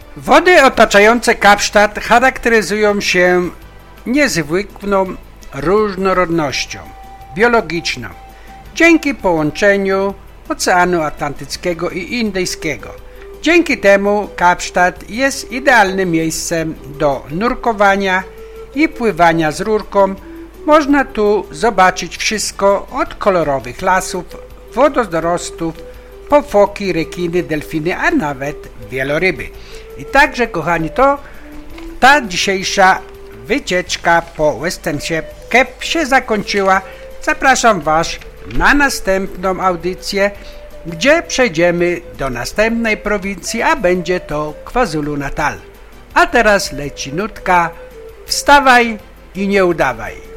Wody otaczające Kapsztad charakteryzują się niezwykłą różnorodnością biologiczną dzięki połączeniu Oceanu Atlantyckiego i Indyjskiego. Dzięki temu Kapsztad jest idealnym miejscem do nurkowania i pływania z rurką. Można tu zobaczyć wszystko od kolorowych lasów, wodorostów, po foki, rekiny, delfiny, a nawet wieloryby. I także, kochani, to ta dzisiejsza wycieczka po Western Cape się zakończyła. Zapraszam Was na następną audycję, gdzie przejdziemy do następnej prowincji, a będzie to KwaZulu-Natal. A teraz leci nutka Wstawaj i nie udawaj.